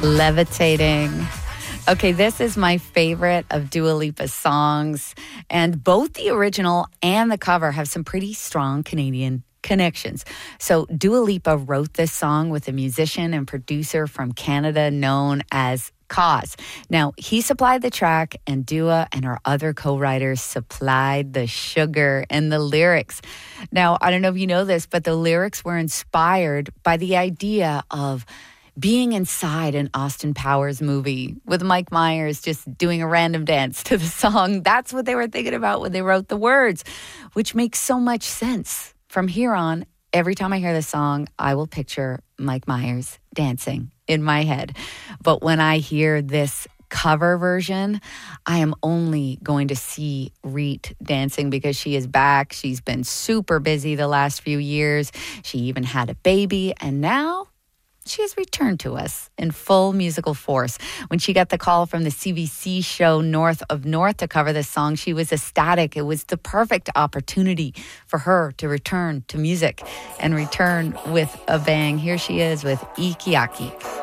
Levitating. Okay, this is my favorite of Dua Lipa's songs, and both the original and the cover have some pretty strong Canadian connections. So Dua Lipa wrote this song with a musician and producer from Canada known as Cause. Now, he supplied the track, and Dua and her other co-writers supplied the sugar and the lyrics. Now, I don't know if you know this, but the lyrics were inspired by the idea of being inside an Austin Powers movie with Mike Myers just doing a random dance to the song. That's what they were thinking about when they wrote the words, which makes so much sense. From here on, every time I hear this song, I will picture Mike Myers dancing in my head. But when I hear this cover version, I am only going to see Reet dancing because she is back. She's been super busy the last few years. She even had a baby, and now she has returned to us in full musical force. When she got the call from the CBC show North of North to cover this song, she was ecstatic. It was the perfect opportunity for her to return to music and return with a bang. Here she is with Ikiaki.